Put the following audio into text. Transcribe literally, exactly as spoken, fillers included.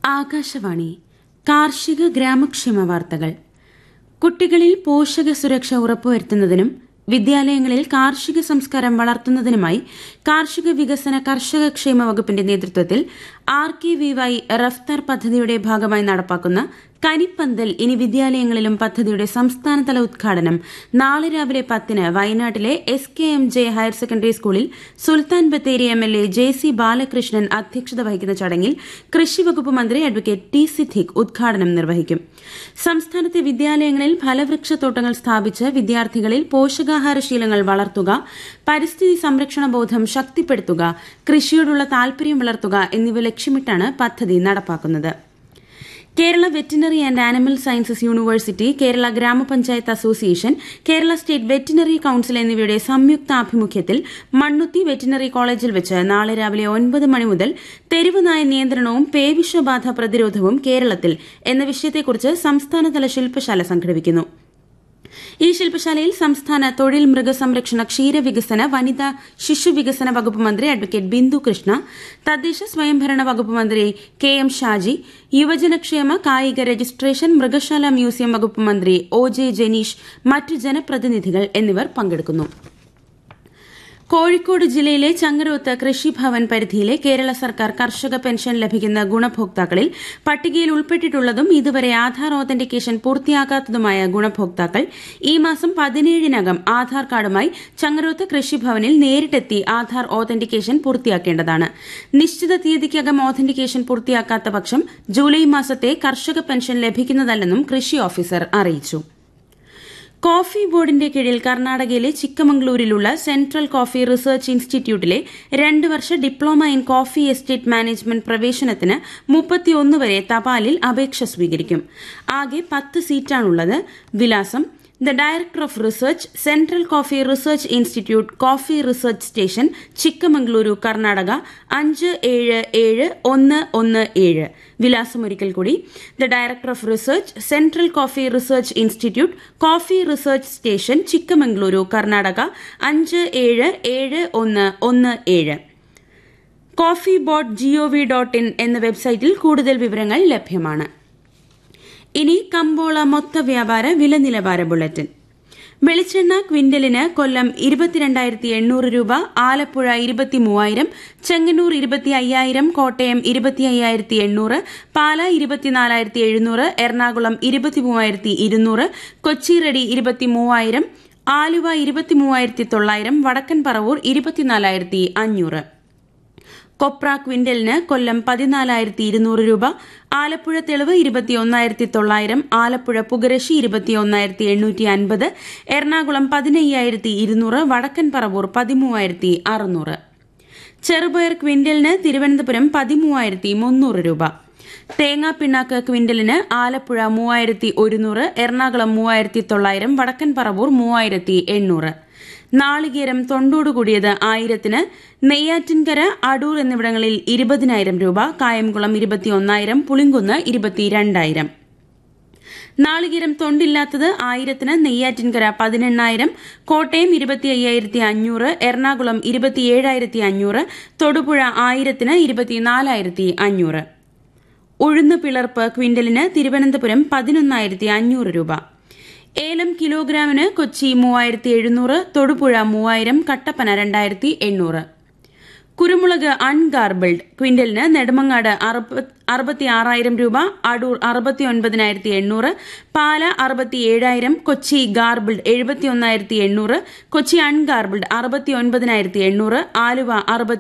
ആകാശവാണി കാർഷിക ഗ്രാമക്ഷേമ വാർത്തകൾ. കുട്ടികളിൽ പോഷക സുരക്ഷ ഉറപ്പുവരുത്തുന്നതിനും വിദ്യാലയങ്ങളിൽ കാർഷിക സംസ്കാരം വളർത്തുന്നതിനുമായി കാർഷിക വികസന കർഷക ക്ഷേമ വകുപ്പിന്റെ നേതൃത്വത്തിൽ R K V Y Raftaar പദ്ധതിയുടെ ഭാഗമായി നടപ്പാക്കുന്ന കനിപ്പന്തൽ ഇനി വിദ്യാലയങ്ങളിലും പദ്ധതിയുടെ സംസ്ഥാനതല ഉദ്ഘാടനം നാളെ രാവിലെ പത്തിന് വയനാട്ടിലെ S K M J higher secondary സ്കൂളിൽ Sultan Bathery M L A J C Balakrishnan അധ്യക്ഷത വഹിക്കുന്ന ചടങ്ങിൽ കൃഷിവകുപ്പ് മന്ത്രി അഡ്വക്കേറ്റ് ടി സിദ്ദീഖ് ഉദ്ഘാടനം നിർവഹിക്കും. സംസ്ഥാനത്തെ വിദ്യാലയങ്ങളിൽ ഫലവൃക്ഷത്തോട്ടങ്ങൾ സ്ഥാപിച്ച് വിദ്യാർത്ഥികളിൽ പോഷകാഹാരശീലങ്ങൾ വളർത്തുക, പരിസ്ഥിതി സംരക്ഷണ ബോധം ശക്തിപ്പെടുത്തുക, കൃഷിയോടുള്ള താൽപര്യം വളർത്തുക എന്നിവ ലക്ഷ്യമിട്ടാണ് പദ്ധതി നടപ്പാക്കുന്നത്. Kerala veterinary and animal sciences university, Kerala ഗ്രാമപഞ്ചായത്ത് association, Kerala state veterinary council എന്നിവയുടെ സംയുക്താഭിമുഖ്യത്തിൽ മണ്ണുത്തി വെറ്റിനറി കോളേജിൽ വെച്ച് നാളെ രാവിലെ ഒൻപത് മണി മുതൽ തെരുവുനായ നിയന്ത്രണവും പേവിഷബാധ പ്രതിരോധവും കേരളത്തിൽ എന്ന വിഷയത്തെക്കുറിച്ച് സംസ്ഥാനതല ശില്പശാല സംഘടിപ്പിക്കുന്നു. ഈ ശില്പശാലയിൽ സംസ്ഥാന തൊഴിൽ, മൃഗസംരക്ഷണ, ക്ഷീരവികസന, വനിതാ ശിശുവികസന വകുപ്പ് മന്ത്രി അഡ്വക്കേറ്റ് ബിന്ദു കൃഷ്ണ, തദ്ദേശ സ്വയംഭരണ വകുപ്പ് മന്ത്രി കെ എം ഷാജി, യുവജനക്ഷേമ, കായിക, രജിസ്ട്രേഷൻ, മൃഗശാല മ്യൂസിയം വകുപ്പ് മന്ത്രി ഒ ജെ ജനീഷ്, മറ്റു ജനപ്രതിനിധികൾ എന്നിവർ പങ്കെടുക്കുന്നു. കോഴിക്കോട് ജില്ലയിലെ ചങ്ങരോത്ത് കൃഷിഭവൻ പരിധിയിലെ കേരള സർക്കാർ കർഷക പെൻഷൻ ലഭിക്കുന്ന ഗുണഭോക്താക്കളിൽ പട്ടികയിൽ ഉൾപ്പെട്ടിട്ടുള്ളതും ഇതുവരെ ആധാർ ഓതന്റിക്കേഷൻ പൂർത്തിയാക്കാത്തതുമായ ഗുണഭോക്താക്കൾ ഈ മാസം പതിനേഴിനകം ആധാർ കാർഡുമായി ചങ്ങരോത്ത് കൃഷിഭവനിൽ നേരിട്ടെത്തി ആധാർ ഓതന്റിക്കേഷൻ പൂർത്തിയാക്കേണ്ടതാണ്. നിശ്ചിത തീയതിക്കകം ഓതന്റിക്കേഷൻ പൂർത്തിയാക്കാത്ത പക്ഷം ജൂലൈ മാസത്തെ കർഷക പെൻഷൻ ലഭിക്കുന്നതല്ലെന്നും കൃഷി ഓഫീസർ അറിയിച്ചു. കോഫി ബോർഡിന്റെ കീഴിൽ കർണാടകയിലെ ചിക്കമംഗ്ലൂരിലുള്ള സെൻട്രൽ കോഫി റിസർച്ച് ഇൻസ്റ്റിറ്റ്യൂട്ടിലെ രണ്ട് വർഷ diploma in coffee estate management പ്രവേശനത്തിന് മുപ്പത്തിയൊന്ന് വരെ തപാലിൽ അപേക്ഷ സ്വീകരിക്കും. ആകെ പത്ത് സീറ്റാണുള്ളത്. വിലാസം: the director of research, central coffee research institute, coffee research station, ചിക്കമംഗ്ലൂരു, Karnataka അഞ്ച് ഏഴ് ഏഴ് ഒന്ന് ഒന്ന് ഏഴ്. വിലാസമൊരിക്കൽ കൂടി: the director of research, central coffee research institute, coffee research station, ചിക്കമംഗ്ലൂരു, Karnataka അഞ്ച് ഏഴ് ഏഴ് ഒന്ന് ഒന്ന് ഏഴ്. Coffee board G O V dot in എന്ന വെബ്സൈറ്റിൽ കൂടുതൽ വിവരങ്ങൾ ലഭ്യമാണ്. ഇനി കമ്പോള മൊത്ത വ്യാപാര വില നിലവാര ബുള്ളറ്റിൻ. വെളിച്ചെണ്ണ ക്വിന്റലിന് കൊല്ലം ഇരുപത്തിരണ്ടായിരത്തി എണ്ണൂറ് രൂപ, ആലപ്പുഴ ഇരുപത്തി മൂവായിരം, ചെങ്ങന്നൂർ ഇരുപത്തി അയ്യായിരം, കോട്ടയം ഇരുപത്തി അയ്യായിരത്തി എണ്ണൂറ്, പാല ഇരുപത്തിനാലായിരത്തി എഴുന്നൂറ്, എറണാകുളം ഇരുപത്തി മൂവായിരത്തി ഇരുന്നൂറ്, കൊച്ചി റെഡി ഇരുപത്തി മൂവായിരം, ആലുവ ഇരുപത്തി മൂവായിരത്തി തൊള്ളായിരം, വടക്കൻ പറവൂർ ഇരുപത്തിനാലായിരത്തി അഞ്ഞൂറ്. കൊപ്ര ക്വിന്റലിന് കൊല്ലം പതിനാലായിരത്തി ഇരുന്നൂറ് രൂപ, ആലപ്പുഴ തെളിവ് ഇരുപത്തിയൊന്നായിരത്തി തൊള്ളായിരം, ആലപ്പുഴ പുകരശി ഇരുപത്തിയൊന്നായിരത്തി എണ്ണൂറ്റി അൻപത്, എറണാകുളം പതിനയ്യായിരത്തി ഇരുന്നൂറ്, വടക്കൻ പറവൂർ പതിമൂവായിരത്തി അറുന്നൂറ്. ചെറുപയർ ക്വിന്റലിന് തിരുവനന്തപുരം പതിമൂവായിരത്തി മുന്നൂറ് രൂപ. തേങ്ങാപ്പിണ്ണാക്ക് ക്വിന്റലിന് ആലപ്പുഴ മൂവായിരത്തി ഒരുന്നൂറ്, എറണാകുളം മൂവായിരത്തി തൊള്ളായിരം, വടക്കൻ പറവൂർ മൂവായിരത്തി എണ്ണൂറ്. നാളികേരം തൊണ്ടോടുകൂടിയത് ആയിരത്തിന് നെയ്യാറ്റിൻകര, അടൂർ എന്നിവിടങ്ങളിൽ ഇരുപതിനായിരം രൂപ, കായംകുളം ഇരുപത്തിയൊന്നായിരം, പുളിങ്കുന്ന് ഇരുപത്തിരണ്ടായിരം. നാളികേരം തൊണ്ടില്ലാത്തത് ആയിരത്തിന് നെയ്യാറ്റിൻകര പതിനെണ്ണായിരം, കോട്ടയം ഇരുപത്തി അയ്യായിരത്തി അഞ്ഞൂറ്, എറണാകുളം ഇരുപത്തിയേഴായിരത്തി അഞ്ഞൂറ്, തൊടുപുഴ ആയിരത്തിന് ഇരുപത്തിനാലായിരത്തി അഞ്ഞൂറ്. ഉഴുന്ന് പിളർപ്പ് ക്വിന്റലിന് തിരുവനന്തപുരം പതിനൊന്നായിരത്തി അഞ്ഞൂറ് രൂപ. ഏലം കിലോഗ്രാമിന് കൊച്ചി മൂവായിരത്തി എഴുന്നൂറ്, തൊടുപുഴ മൂവായിരം, കട്ടപ്പന രണ്ടായിരത്തി എണ്ണൂറ്. കുരുമുളക് അൺഗാർബിൾഡ് ക്വിന്റലിന് നെടുമങ്ങാട് അറുപത്തി ആറായിരം രൂപ, അടൂർ അറുപത്തി ഒൻപതിനായിരത്തി എണ്ണൂറ്, പാല അറുപത്തി ഏഴായിരം, കൊച്ചി ഗാർബിൾഡ് എഴുപത്തി ഒന്നായിരത്തി എണ്ണൂറ്, കൊച്ചി അൺഗാർബിൾഡ് അറുപത്തി ഒൻപതിനായിരത്തി എണ്ണൂറ്, ആലുവ അറുപത്തി